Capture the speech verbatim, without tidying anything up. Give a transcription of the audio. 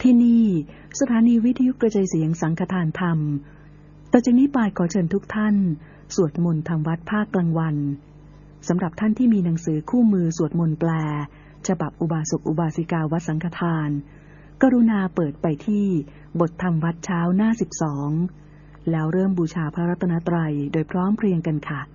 ที่นี่สถานีวิทยุกระจายเสียงสังฆทานธรรมต่อจากนี้ไปขอเชิญทุกท่านสวดมนต์ทำวัดภาคกลางวันสำหรับท่านที่มีหนังสือคู่มือสวดมนต์แปลฉบับอุบาสกอุบาสิกาวัดสังฆทานกรุณาเปิดไปที่บทธรรมวัดเช้าหน้าสิบสองแล้วเริ่มบูชาพระรัตนตรัยโดยพร้อมเพรียงกันค่ะ